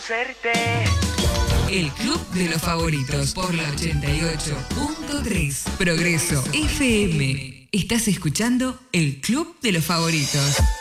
El Club de los Favoritos por la 88.3 Progreso FM. Estás escuchando El Club de los Favoritos.